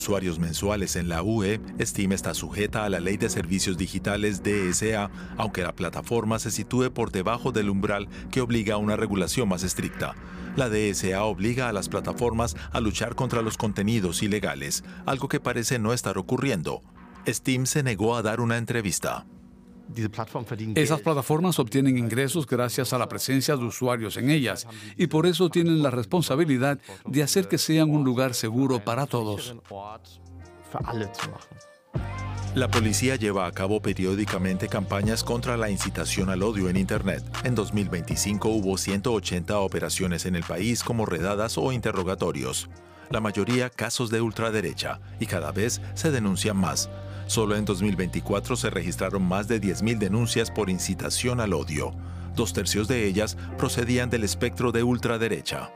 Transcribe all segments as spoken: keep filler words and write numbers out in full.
usuarios mensuales en la U E, Steam está sujeta a la Ley de Servicios Digitales D S A, aunque la plataforma se sitúe por debajo del umbral que obliga a una regulación más estricta. La D S A obliga a las plataformas a luchar contra los contenidos ilegales, algo que parece no estar ocurriendo. Steam se negó a dar una entrevista. Esas plataformas obtienen ingresos gracias a la presencia de usuarios en ellas y por eso tienen la responsabilidad de hacer que sean un lugar seguro para todos. La policía lleva a cabo periódicamente campañas contra la incitación al odio en Internet. En dos mil veinticinco hubo ciento ochenta operaciones en el país como redadas o interrogatorios. La mayoría casos de ultraderecha y cada vez se denuncian más. Solo en dos mil veinticuatro se registraron más de diez mil denuncias por incitación al odio. Dos tercios de ellas procedían del espectro de ultraderecha.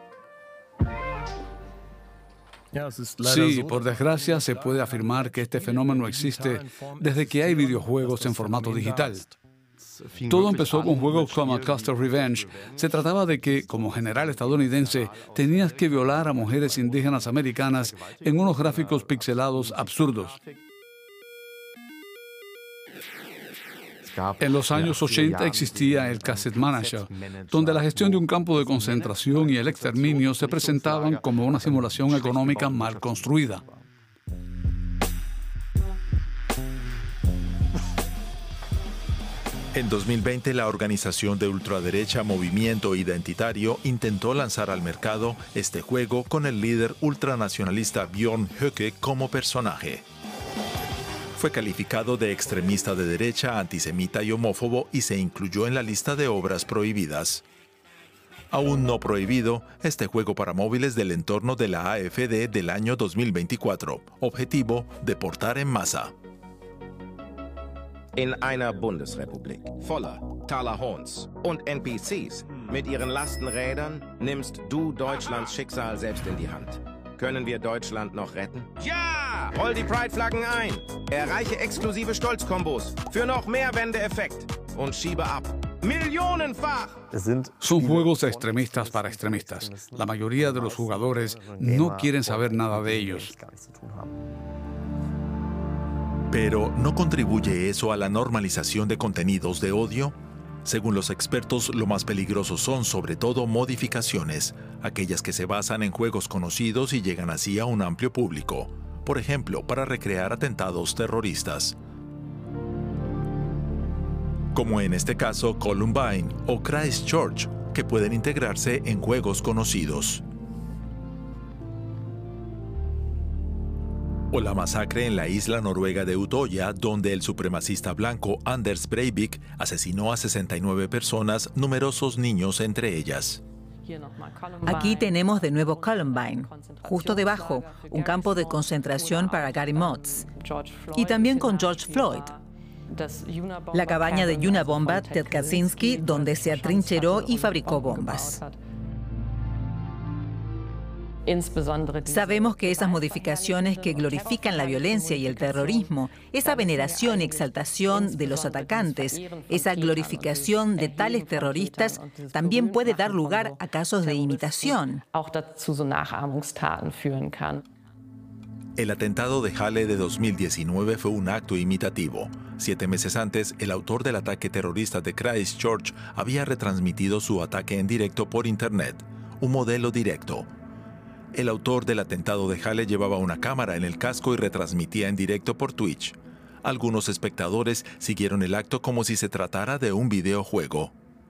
Sí, por desgracia se puede afirmar que este fenómeno existe desde que hay videojuegos en formato digital. Todo empezó con juegos como Castle Revenge. Se trataba de que, como general estadounidense, tenías que violar a mujeres indígenas americanas en unos gráficos pixelados absurdos. En los años ochenta existía el Cassette Manager, donde la gestión de un campo de concentración y el exterminio se presentaban como una simulación económica mal construida. En dos mil veinte, la organización de ultraderecha Movimiento Identitario intentó lanzar al mercado este juego con el líder ultranacionalista Björn Höcke como personaje. Fue calificado de extremista de derecha, antisemita y homófobo y se incluyó en la lista de obras prohibidas. Aún no prohibido, este juego para móviles del entorno de la A F D del año dos mil veinticuatro. Objetivo: deportar en masa. In einer Bundesrepublik voller Talahorns und N P Cs mit ihren Lastenrädern nimmst du Deutschlands Schicksal selbst in die Hand. Können wir Deutschland noch retten? Ja! Roll die Pride-Flaggen ein! Erreiche exklusive Stolzkombos für noch mehr Wendeeffekt und schiebe ab. ¡Millionenfach! Son juegos extremistas para extremistas. La mayoría de los jugadores no quieren saber nada de ellos. Pero, ¿no contribuye eso a la normalización de contenidos de odio? Según los expertos, lo más peligroso son, sobre todo, modificaciones, aquellas que se basan en juegos conocidos y llegan así a un amplio público. Por ejemplo, para recrear atentados terroristas. Como en este caso Columbine o Christchurch, que pueden integrarse en juegos conocidos. O la masacre en la isla noruega de Utoya, donde el supremacista blanco Anders Breivik asesinó a sesenta y nueve personas, numerosos niños entre ellas. Aquí tenemos de nuevo Columbine, justo debajo, un campo de concentración para Gary Motz. Y también con George Floyd. La cabaña de Unabomber Ted Kaczynski, donde se atrincheró y fabricó bombas. Sabemos que esas modificaciones que glorifican la violencia y el terrorismo, esa veneración y exaltación de los atacantes, esa glorificación de tales terroristas, también puede dar lugar a casos de imitación. El atentado de Halle de dos mil diecinueve fue un acto imitativo. Siete meses antes, el autor del ataque terrorista de Christchurch había retransmitido su ataque en directo por Internet, un modelo directo. El autor del atentado de Halle llevaba una cámara en el casco y retransmitía en directo por Twitch. Algunos espectadores siguieron el acto como si se tratara de un videojuego.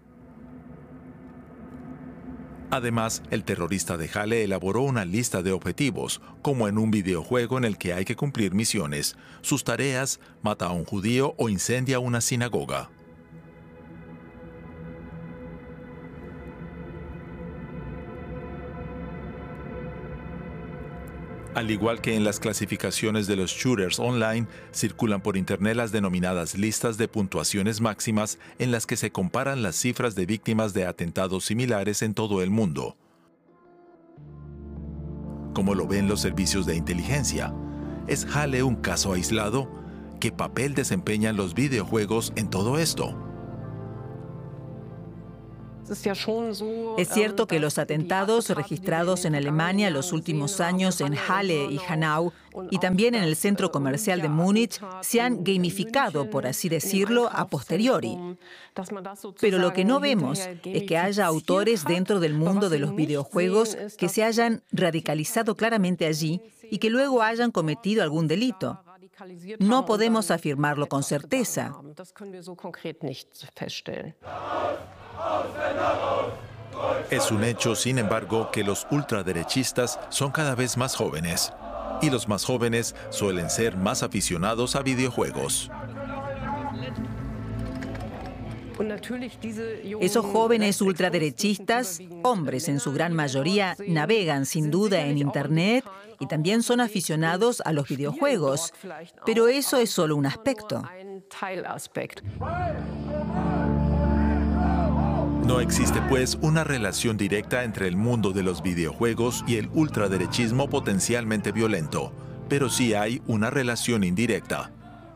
Además, el terrorista de Halle elaboró una lista de objetivos, como en un videojuego en el que hay que cumplir misiones. Sus tareas: mata a un judío o incendia una sinagoga. Al igual que en las clasificaciones de los shooters online, circulan por Internet las denominadas listas de puntuaciones máximas en las que se comparan las cifras de víctimas de atentados similares en todo el mundo. Como lo ven los servicios de inteligencia, ¿es Halle un caso aislado? ¿Qué papel desempeñan los videojuegos en todo esto? Es cierto que los atentados registrados en Alemania los últimos años en Halle y Hanau y también en el centro comercial de Múnich se han gamificado, por así decirlo, a posteriori. Pero lo que no vemos es que haya autores dentro del mundo de los videojuegos que se hayan radicalizado claramente allí y que luego hayan cometido algún delito. No podemos afirmarlo con certeza. Es un hecho, sin embargo, que los ultraderechistas son cada vez más jóvenes. Y los más jóvenes suelen ser más aficionados a videojuegos. Esos jóvenes ultraderechistas, hombres en su gran mayoría, navegan sin duda en Internet y también son aficionados a los videojuegos. Pero eso es solo un aspecto. No existe, pues, una relación directa entre el mundo de los videojuegos y el ultraderechismo potencialmente violento, pero sí hay una relación indirecta.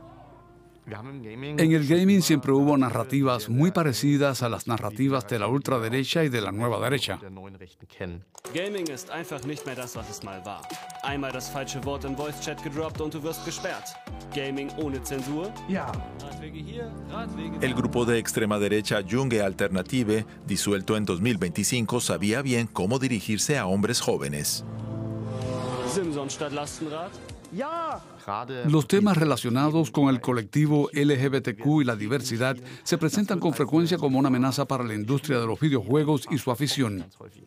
En el gaming siempre hubo narrativas muy parecidas a las narrativas de la ultraderecha y de la nueva derecha. Gaming ist einfach nicht mehr das, was es mal war. Einmal das falsche Wort im Voice-Chat gedroppt und du wirst gesperrt. Gaming ohne Zensur? Ja. El grupo de extrema derecha Junge Alternative, disuelto en dos mil veinticinco, sabía bien cómo dirigirse a hombres jóvenes. Simson statt Lastenrad? Los temas relacionados con el colectivo L G B T Q y la diversidad se presentan con frecuencia como una amenaza para la industria de los videojuegos y su afición.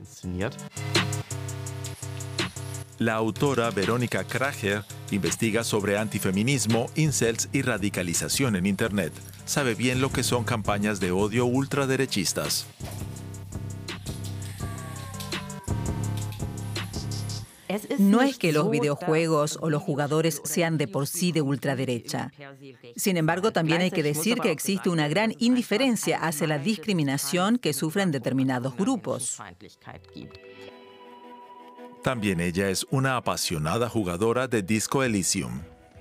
La autora Verónica Kracher investiga sobre antifeminismo, incels y radicalización en Internet. Sabe bien lo que son campañas de odio ultraderechistas. No es que los videojuegos o los jugadores sean de por sí de ultraderecha. Sin embargo, también hay que decir que existe una gran indiferencia hacia la discriminación que sufren determinados grupos. También ella es una apasionada jugadora de Disco Elysium.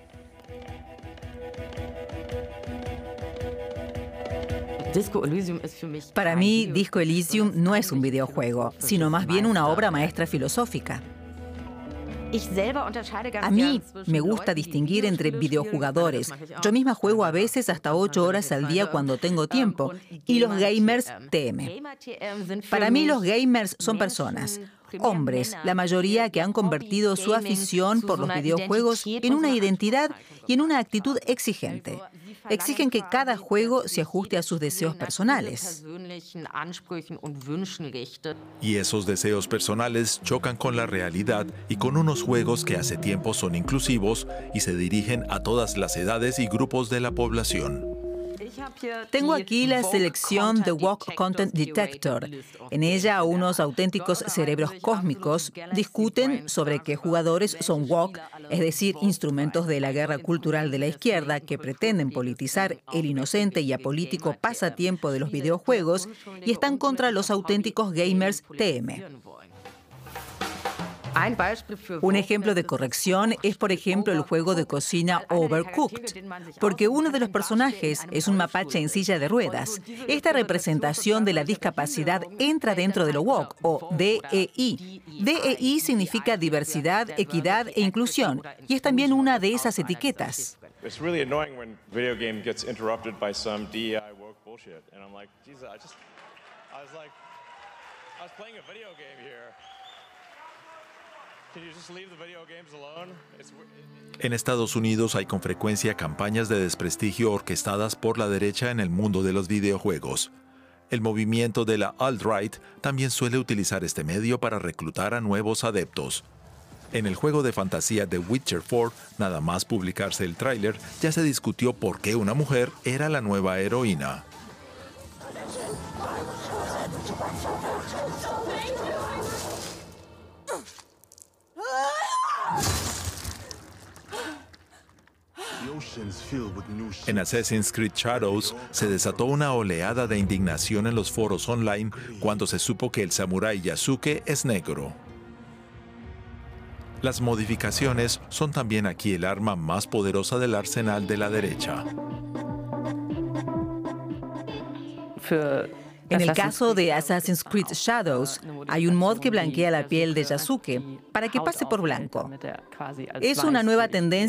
Para mí, Disco Elysium no es un videojuego, sino más bien una obra maestra filosófica. A mí me gusta distinguir entre videojugadores. Yo misma juego a veces hasta ocho horas al día cuando tengo tiempo. Y los gamers T M. Para mí los gamers son personas, hombres, la mayoría que han convertido su afición por los videojuegos en una identidad y en una actitud exigente. Exigen que cada juego se ajuste a sus deseos personales. Y esos deseos personales chocan con la realidad y con unos juegos que hace tiempo son inclusivos y se dirigen a todas las edades y grupos de la población. Tengo aquí la selección de Woke Content Detector. En ella, unos auténticos cerebros cósmicos discuten sobre qué jugadores son woke, es decir, instrumentos de la guerra cultural de la izquierda que pretenden politizar el inocente y apolítico pasatiempo de los videojuegos y están contra los auténticos gamers T M. Un ejemplo de corrección es, por ejemplo, el juego de cocina Overcooked, porque uno de los personajes es un mapache en silla de ruedas. Esta representación de la discapacidad entra dentro de lo woke, o D E I. D E I significa diversidad, equidad e inclusión, y es también una de esas etiquetas. It's really annoying when video game gets interrupted by some D E I woke bullshit, and I'm like, Jesus, I just, I was like, I was playing a video game here. En Estados Unidos hay con frecuencia campañas de desprestigio orquestadas por la derecha en el mundo de los videojuegos. El movimiento de la alt-right también suele utilizar este medio para reclutar a nuevos adeptos. En el juego de fantasía The Witcher cuatro, nada más publicarse el tráiler, ya se discutió por qué una mujer era la nueva heroína. En Assassin's Creed Shadows se desató una oleada de indignación en los foros online cuando se supo que el samurái Yasuke es negro. Las modificaciones son también aquí el arma más poderosa del arsenal de la derecha. En el caso de Assassin's Creed Shadows, hay un mod que blanquea la piel de Yasuke para que pase por blanco. Es una nueva tendencia